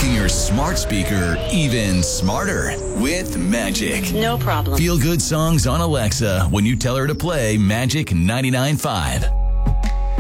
making your smart speaker even smarter with Magic. No problem. Feel good songs on Alexa when you tell her to play Magic 99.5.